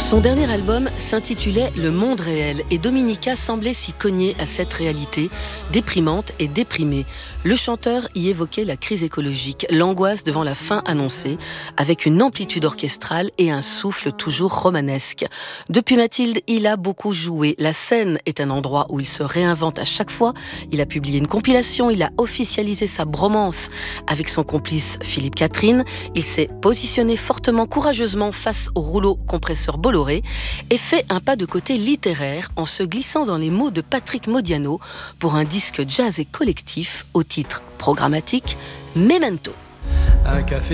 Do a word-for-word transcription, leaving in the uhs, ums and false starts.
Son dernier album s'intitulait Le Monde Réel et Dominica semblait s'y cogner à cette réalité déprimante et déprimée. Le chanteur y évoquait la crise écologique, l'angoisse devant la fin annoncée, avec une amplitude orchestrale et un souffle toujours romanesque. Depuis Mathilde, il a beaucoup joué. La scène est un endroit où il se réinvente à chaque fois. Il a publié une compilation, il a officialisé sa bromance avec son complice Philippe Catherine. Il s'est positionné fortement, courageusement face au rouleau compresseur Bolloré et fait un pas de côté littéraire en se glissant dans les mots de Patrick Modiano pour un disque jazz et collectif au titre programmatique Memento. Un café